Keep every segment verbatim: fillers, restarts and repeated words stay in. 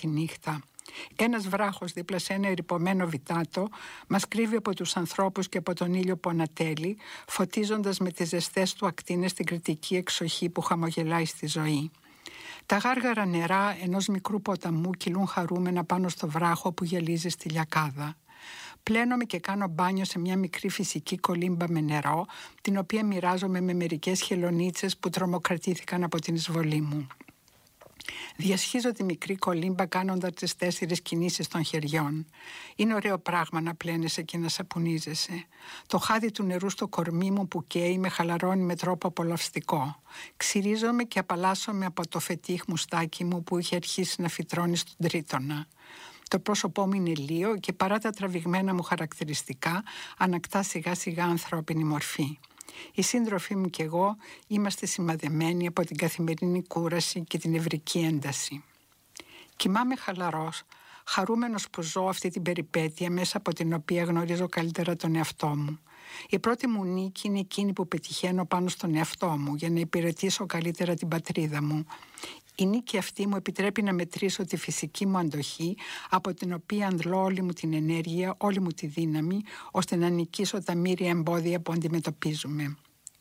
τη νύχτα. Ένας βράχος δίπλα σε ένα ερειπωμένο βιτάτο μας κρύβει από τους ανθρώπους και από τον ήλιο που ανατέλει, φωτίζοντας με τις ζεστές του ακτίνες την κριτική εξοχή που χαμογελάει στη ζωή. Τα γάργαρα νερά ενός μικρού ποταμού κυλούν χαρούμενα πάνω στο βράχο που γυαλίζει στη λιακάδα. Πλένομαι και κάνω μπάνιο σε μια μικρή φυσική κολύμπα με νερό, την οποία μοιράζομαι με μερικές χελωνίτσες που τρομοκρατήθηκαν από την εισβολή μου. Διασχίζω τη μικρή κολύμπα κάνοντας τις τέσσερις κινήσεις των χεριών. Είναι ωραίο πράγμα να πλένεσαι και να σαπουνίζεσαι. Το χάδι του νερού στο κορμί μου που καίει με χαλαρώνει με τρόπο απολαυστικό. Ξυρίζομαι και απαλλάσσομαι από το φετίχ μουστάκι μου που είχε αρχίσει να φυτρώνει στον τρίτονα. Το πρόσωπό μου είναι λίο και παρά τα τραβηγμένα μου χαρακτηριστικά ανακτά σιγά σιγά ανθρώπινη μορφή. Οι σύντροφοί μου και εγώ είμαστε σημαδεμένοι από την καθημερινή κούραση και την νευρική ένταση. Κοιμάμαι χαλαρός, χαρούμενος που ζω αυτή την περιπέτεια μέσα από την οποία γνωρίζω καλύτερα τον εαυτό μου. Η πρώτη μου νίκη είναι εκείνη που πετυχαίνω πάνω στον εαυτό μου για να υπηρετήσω καλύτερα την πατρίδα μου. Η νίκη αυτή μου επιτρέπει να μετρήσω τη φυσική μου αντοχή, από την οποία αντλώ όλη μου την ενέργεια, όλη μου τη δύναμη, ώστε να νικήσω τα μοίρια εμπόδια που αντιμετωπίζουμε.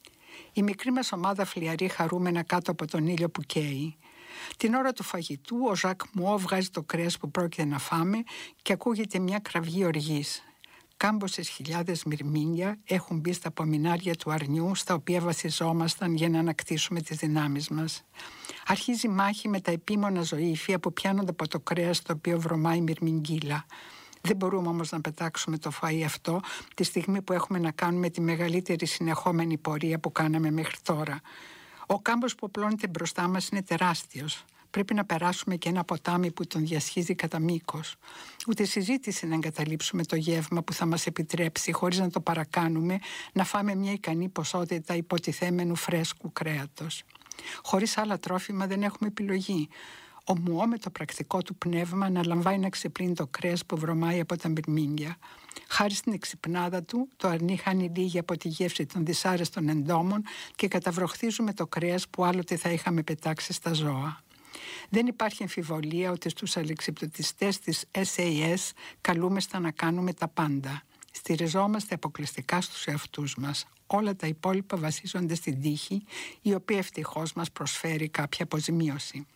Η μικρή μας ομάδα φλιαρεί χαρούμενα κάτω από τον ήλιο που καίει. Την ώρα του φαγητού ο Ζακ Μουό βγάζει το κρέας που πρόκειται να φάμε και ακούγεται μια κραυγή οργής. Κάμποσες χιλιάδες μυρμήγκια έχουν μπει στα απομεινάρια του αρνιού στα οποία βασιζόμασταν για να ανακτήσουμε τις δυνάμεις μας. Αρχίζει μάχη με τα επίμονα ζωήφια που πιάνονται από το κρέας το οποίο βρωμάει μυρμηγκύλα. Δεν μπορούμε όμως να πετάξουμε το φαΐ αυτό τη στιγμή που έχουμε να κάνουμε τη μεγαλύτερη συνεχόμενη πορεία που κάναμε μέχρι τώρα. Ο κάμπος που απλώνεται μπροστά μας είναι τεράστιος. Πρέπει να περάσουμε και ένα ποτάμι που τον διασχίζει κατά μήκος. Ούτε συζήτηση να εγκαταλείψουμε το γεύμα που θα μας επιτρέψει, χωρίς να το παρακάνουμε, να φάμε μια ικανή ποσότητα υποτιθέμενου φρέσκου κρέατος. Χωρίς άλλα τρόφιμα δεν έχουμε επιλογή. Ο Μουό με το πρακτικό του πνεύμα αναλαμβάνει να ξεπλύνει το κρέας που βρωμάει από τα μυρμήγκια. Χάρη στην εξυπνάδα του, το αρνί χάνει λίγη από τη γεύση των δυσάρεστων εντόμων και καταβροχθίζουμε το κρέας που άλλοτε θα είχαμε πετάξει στα ζώα. Δεν υπάρχει αμφιβολία ότι στους αλεξιπτωτιστές της ες έι ες καλούμεστα να κάνουμε τα πάντα. Στηριζόμαστε αποκλειστικά στους εαυτούς μας. Όλα τα υπόλοιπα βασίζονται στην τύχη, η οποία ευτυχώς μας προσφέρει κάποια αποζημίωση.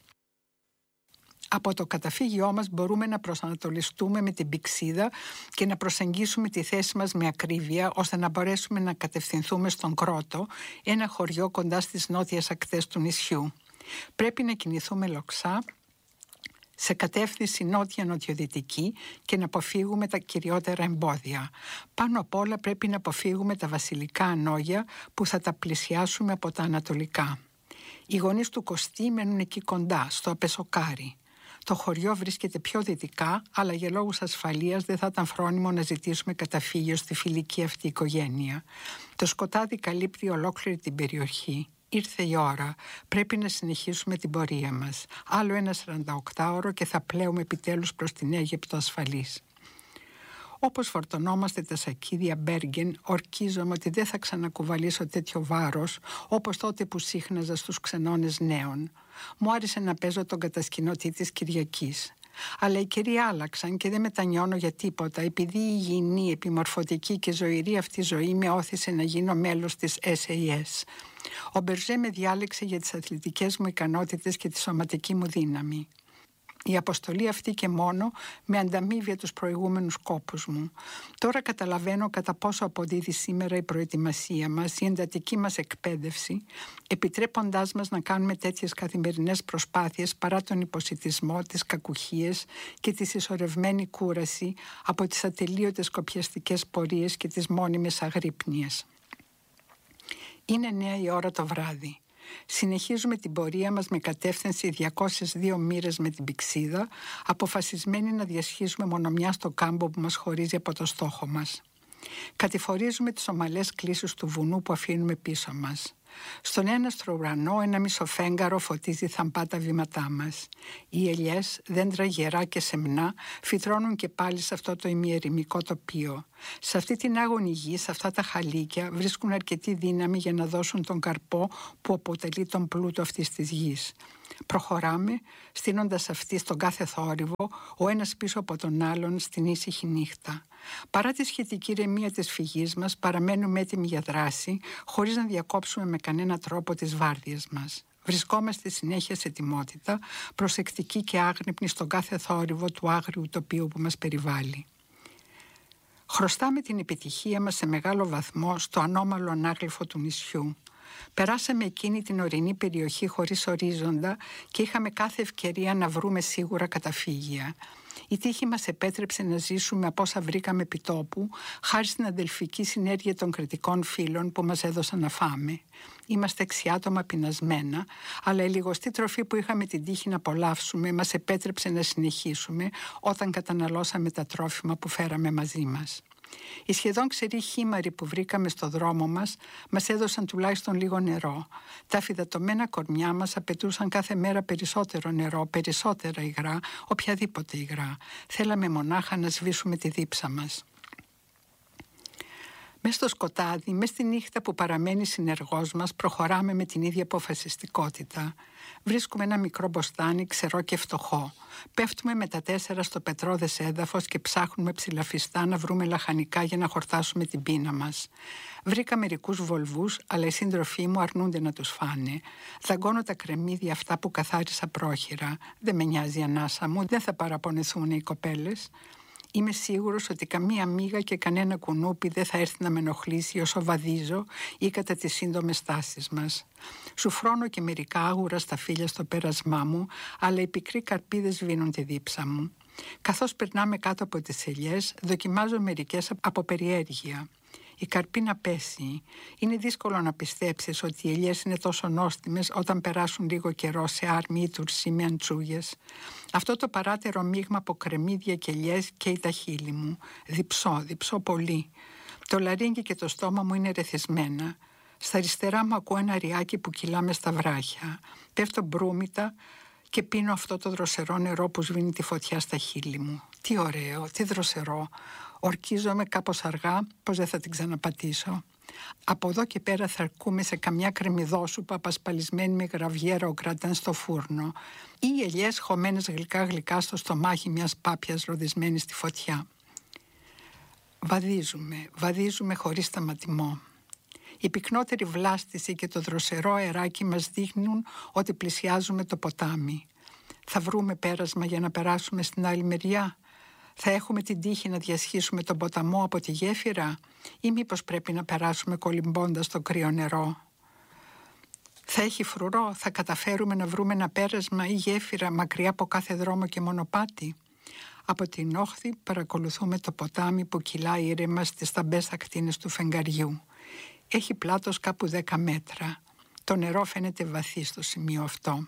Από το καταφύγιό μας μπορούμε να προσανατολιστούμε με την πηξίδα και να προσεγγίσουμε τη θέση μας με ακρίβεια, ώστε να μπορέσουμε να κατευθυνθούμε στον Κρότο, ένα χωριό κοντά στις νότιες ακτές του νησιού. Πρέπει να κινηθούμε λοξά σε κατεύθυνση νότια-νοτιοδυτική και να αποφύγουμε τα κυριότερα εμπόδια. Πάνω απ' όλα πρέπει να αποφύγουμε τα βασιλικά ανόγια που θα τα πλησιάσουμε από τα ανατολικά. Οι γονείς του Κωστή μένουν εκεί κοντά, στο Απεσοκάρι. Το χωριό βρίσκεται πιο δυτικά, αλλά για λόγους ασφαλείας δεν θα ήταν φρόνιμο να ζητήσουμε καταφύγιο στη φιλική αυτή οικογένεια. Το σκοτάδι καλύπτει ολόκληρη την περιοχή. Ήρθε η ώρα. Πρέπει να συνεχίσουμε την πορεία μας. Άλλο ένα σαρανταοκτάωρο και θα πλέουμε επιτέλους προς την Αίγυπτο ασφαλής. Όπως φορτωνόμαστε τα σακίδια Μπέργεν, ορκίζομαι ότι δεν θα ξανακουβαλήσω τέτοιο βάρος όπως τότε που σύχναζα στους ξενώνες νέων. Μου άρεσε να παίζω τον κατασκηνωτή της Κυριακής. Αλλά οι καιροί άλλαξαν και δεν μετανιώνω για τίποτα, επειδή η υγιεινή, επιμορφωτική και ζωηρή αυτή ζωή με όθησε να γίνω μέλος της ες έι ες. Ο Μπερζέ με διάλεξε για τις αθλητικές μου ικανότητες και τη σωματική μου δύναμη. Η αποστολή αυτή και μόνο με ανταμείβει τους προηγούμενους κόπους μου. Τώρα καταλαβαίνω κατά πόσο αποδίδει σήμερα η προετοιμασία μας, η εντατική μας εκπαίδευση, επιτρέποντάς μας να κάνουμε τέτοιες καθημερινές προσπάθειες παρά τον υποσιτισμό, τις κακουχίες και τη συσσωρευμένη κούραση από τις ατελείωτες κοπιαστικές πορείες και τις μόνιμες αγρύπνιες. Είναι νέα η ώρα το βράδυ. Συνεχίζουμε την πορεία μας με κατεύθυνση διακόσιες δύο μοίρες με την πηξίδα, αποφασισμένοι να διασχίζουμε μονομιά στο κάμπο που μας χωρίζει από το στόχο μας. Κατηφορίζουμε τις ομαλές κλίσεις του βουνού που αφήνουμε πίσω μας. Στον έναστρο ουρανό ένα μισοφέγγαρο φωτίζει θαμπά τα βήματά μας. Οι ελιές, δέντρα γερά και σεμνά, φυτρώνουν και πάλι σε αυτό το ημιερημικό τοπίο. Σε αυτή την άγονη γη, σε αυτά τα χαλίκια, βρίσκουν αρκετή δύναμη για να δώσουν τον καρπό που αποτελεί τον πλούτο αυτής της γης. Προχωράμε, στείνοντας αυτή στον κάθε θόρυβο, ο ένας πίσω από τον άλλον στην ήσυχη νύχτα. Παρά τη σχετική ηρεμία της φυγής μας, παραμένουμε έτοιμοι για δράση, χωρίς να διακόψουμε με κανένα τρόπο τις βάρδιες μας. Βρισκόμαστε συνέχεια σε ετοιμότητα, προσεκτικοί και άγρυπνοι στον κάθε θόρυβο του άγριου τοπίου που μας περιβάλλει. Χρωστάμε την επιτυχία μας σε μεγάλο βαθμό στο ανώμαλο ανάγλυφο του νησιού. Περάσαμε εκείνη την ορεινή περιοχή χωρίς ορίζοντα και είχαμε κάθε ευκαιρία να βρούμε σίγουρα καταφύγια. Η τύχη μας επέτρεψε να ζήσουμε από όσα βρήκαμε επιτόπου, χάρη στην αδελφική συνέργεια των κριτικών φίλων που μας έδωσαν να φάμε. Είμαστε έξι άτομα πεινασμένα, αλλά η λιγοστή τροφή που είχαμε την τύχη να απολαύσουμε μας επέτρεψε να συνεχίσουμε όταν καταναλώσαμε τα τρόφιμα που φέραμε μαζί μας. Οι σχεδόν ξεροί χήμαροι που βρήκαμε στο δρόμο μας μας έδωσαν τουλάχιστον λίγο νερό. Τα αφυδατωμένα κορμιά μας απαιτούσαν κάθε μέρα περισσότερο νερό, περισσότερα υγρά, οποιαδήποτε υγρά. Θέλαμε μονάχα να σβήσουμε τη δίψα μας. Μες στο σκοτάδι, μες στη νύχτα που παραμένει συνεργός μας, προχωράμε με την ίδια αποφασιστικότητα. Βρίσκουμε ένα μικρό μποστάνι ξερό και φτωχό. Πέφτουμε με τα τέσσερα στο πετρώδες έδαφος και ψάχνουμε ψηλαφιστά να βρούμε λαχανικά για να χορτάσουμε την πείνα μας. Βρήκα μερικούς βολβούς, αλλά οι σύντροφοί μου αρνούνται να τους φάνε. Δαγκώνω τα κρεμμύδια αυτά που καθάρισα πρόχειρα. Δεν με νοιάζει η ανάσα μου, δεν θα παραπονεθούν οι κοπέλες. Είμαι σίγουρος ότι καμία μύγα και κανένα κουνούπι δεν θα έρθει να με ενοχλήσει όσο βαδίζω ή κατά τις σύντομες τάσεις μας. Σουφρώνω και μερικά άγουρα στα φύλλα στο πέρασμά μου, αλλά οι πικροί καρποί δεν σβήνουν τη δίψα μου. Καθώς περνάμε κάτω από τις ελιές, δοκιμάζω μερικές από περιέργεια. Η καρπή να πέσει. Είναι δύσκολο να πιστέψεις ότι οι ελιές είναι τόσο νόστιμες όταν περάσουν λίγο καιρό σε άρμη ή τουρσί με αντσούγες. Αυτό το παράτερο μείγμα από κρεμμύδια και ελιές καίει τα χείλη μου. Διψώ, διψώ πολύ. Το λαρύγγι και το στόμα μου είναι ρεθισμένα. Στα αριστερά μου ακούω ένα ριάκι που κυλά μες στα βράχια. Πέφτω μπρούμητα και πίνω αυτό το δροσερό νερό που σβήνει τη φωτιά στα χείλη μου. Τι ωραίο, τι δροσερό. Ορκίζομαι κάπως αργά πως δεν θα την ξαναπατήσω. Από εδώ και πέρα θα αρκούμε σε καμιά κρεμμυδόσουπα απασπαλισμένη με γραβιέρα ο κρατάν στο φούρνο ή οι ελιές χωμένες γλυκά γλυκά στο στομάχι μιας πάπιας ροδισμένης στη φωτιά. Βαδίζουμε, βαδίζουμε χωρίς σταματημό. Η πυκνότερη βλάστηση και το δροσερό αεράκι μας δείχνουν ότι πλησιάζουμε το ποτάμι. Θα βρούμε πέρασμα για να περάσουμε στην άλλη μεριά. Θα έχουμε την τύχη να διασχίσουμε τον ποταμό από τη γέφυρα ή μήπως πρέπει να περάσουμε κολυμπώντας το κρύο νερό. Θα έχει φρουρό, θα καταφέρουμε να βρούμε ένα πέρασμα ή γέφυρα μακριά από κάθε δρόμο και μονοπάτι. Από την όχθη παρακολουθούμε το ποτάμι που κυλάει ήρεμα στις ταμπές ακτίνες του φεγγαριού. Έχει πλάτος κάπου δέκα μέτρα. Το νερό φαίνεται βαθύ στο σημείο αυτό.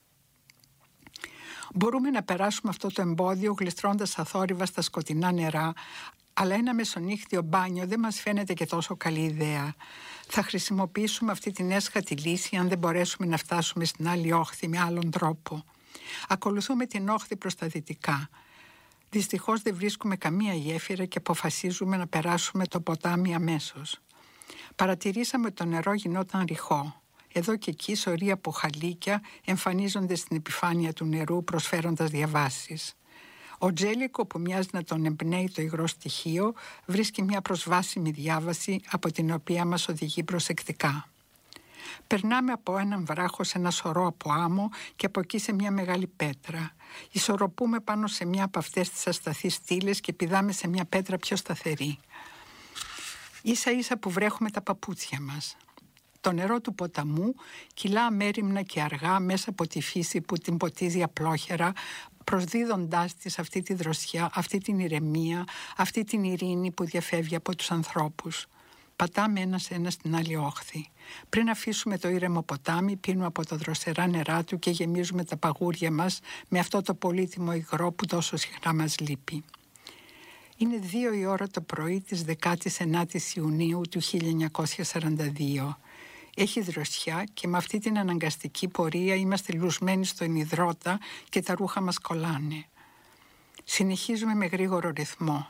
Μπορούμε να περάσουμε αυτό το εμπόδιο γλιστρώντας αθόρυβα στα σκοτεινά νερά, αλλά ένα μεσονύχτιο μπάνιο δεν μας φαίνεται και τόσο καλή ιδέα. Θα χρησιμοποιήσουμε αυτή την έσχατη λύση αν δεν μπορέσουμε να φτάσουμε στην άλλη όχθη με άλλον τρόπο. Ακολουθούμε την όχθη προς τα δυτικά. Δυστυχώς δεν βρίσκουμε καμία γέφυρα και αποφασίζουμε να περάσουμε το ποτάμι αμέσως. Παρατηρήσαμε ότι το νερό γινόταν ρηχό. Εδώ και εκεί σωροί από χαλίκια εμφανίζονται στην επιφάνεια του νερού προσφέροντας διαβάσεις. Ο Τζέλικο που μοιάζει να τον εμπνέει το υγρό στοιχείο βρίσκει μια προσβάσιμη διάβαση από την οποία μας οδηγεί προσεκτικά. Περνάμε από έναν βράχο σε ένα σωρό από άμμο και από εκεί σε μια μεγάλη πέτρα. Ισορροπούμε πάνω σε μια από αυτές τις ασταθείς στήλες και πηδάμε σε μια πέτρα πιο σταθερή. Ίσα ίσα που βρέχουμε τα παπούτσια μας. Το νερό του ποταμού κυλά αμέριμνα και αργά μέσα από τη φύση που την ποτίζει απλόχερα, προσδίδοντάς της αυτή τη δροσιά, αυτή την ηρεμία, αυτή την ειρήνη που διαφεύγει από τους ανθρώπους. Πατάμε ένα-ένα στην άλλη όχθη. Πριν αφήσουμε το ήρεμο ποτάμι, πίνουμε από τα δροσερά νερά του και γεμίζουμε τα παγούρια μας με αυτό το πολύτιμο υγρό που τόσο συχνά μας λείπει. Είναι δύο η ώρα το πρωί της δεκάτης ενάτης Ιουνίου του χίλια εννιακόσια σαράντα δύο. Έχει δροσιά και με αυτή την αναγκαστική πορεία είμαστε λουσμένοι στον υδρότα και τα ρούχα μας κολλάνε. Συνεχίζουμε με γρήγορο ρυθμό.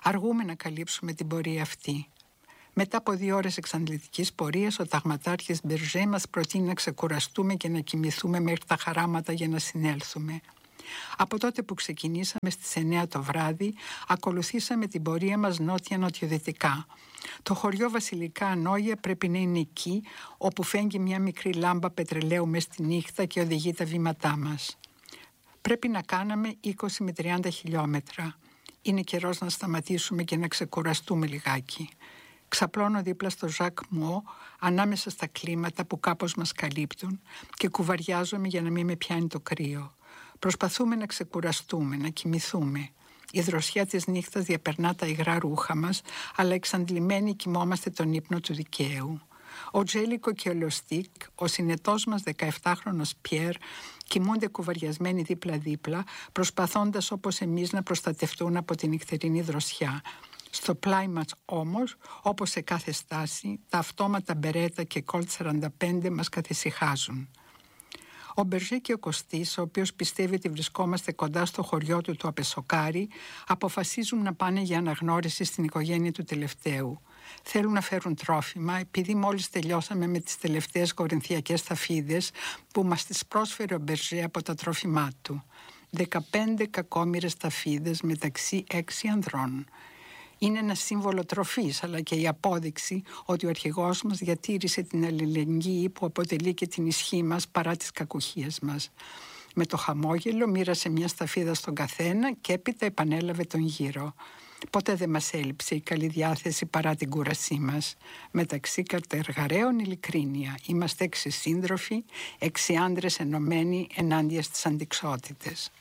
Αργούμε να καλύψουμε την πορεία αυτή. Μετά από δύο ώρες εξαντλητικής πορείας, ο ταγματάρχης Μπερζέ μας προτείνει να ξεκουραστούμε και να κοιμηθούμε μέχρι τα χαράματα για να συνέλθουμε. Από τότε που ξεκινήσαμε στις εννέα το βράδυ, ακολουθήσαμε την πορεία μας νότια-νοτιοδυτικά. Το χωριό Βασιλικά Ανόγια πρέπει να είναι εκεί, όπου φέγγει μια μικρή λάμπα πετρελαίου μες στη νύχτα και οδηγεί τα βήματά μας. Πρέπει να κάναμε είκοσι με τριάντα χιλιόμετρα. Είναι καιρός να σταματήσουμε και να ξεκουραστούμε λιγάκι. Ξαπλώνω δίπλα στο Ζακ Μουό, ανάμεσα στα κλίματα που κάπως μας καλύπτουν και κουβαριάζομαι για να μην με πιάνει το κρύο. Προσπαθούμε να ξεκουραστούμε, να κοιμηθούμε. Η δροσιά της νύχτας διαπερνά τα υγρά ρούχα μας, αλλά εξαντλημένοι κοιμόμαστε τον ύπνο του δικαίου. Ο Τζέλικο και ο Λοστίκ, ο συνετός μας δεκαεφτάχρονος Πιέρ, κοιμούνται κουβαριασμένοι δίπλα-δίπλα, προσπαθώντας όπως εμείς να προστατευτούν από την νυχτερινή δροσιά. Στο πλάι μας όμως, όπως σε κάθε στάση, τα αυτόματα Μπερέτα και Κολτ σαράντα πέντε μας καθησυχάζουν. Ο Μπερζέ και ο Κωστής, ο οποίος πιστεύει ότι βρισκόμαστε κοντά στο χωριό του το Απεσοκάρι, αποφασίζουν να πάνε για αναγνώριση στην οικογένεια του τελευταίου. Θέλουν να φέρουν τρόφιμα, επειδή μόλις τελειώσαμε με τις τελευταίες κορινθιακές ταφίδες που μας τις πρόσφερε ο Μπερζέ από τα τρόφιμά του. δεκαπέντε κακόμοιρες ταφίδες μεταξύ έξι ανδρών. Είναι ένα σύμβολο τροφής, αλλά και η απόδειξη ότι ο αρχηγός μας διατήρησε την αλληλεγγύη που αποτελεί και την ισχύ μας παρά τις κακουχίες μας. Με το χαμόγελο μοίρασε μια σταφίδα στον καθένα και έπειτα επανέλαβε τον γύρο. Ποτέ δεν μας έλειψε η καλή διάθεση παρά την κούρασή μας. Μεταξύ κατεργαρέων ειλικρίνεια. Είμαστε έξι σύντροφοι, έξι άντρες ενωμένοι ενάντια στις αντιξότητες.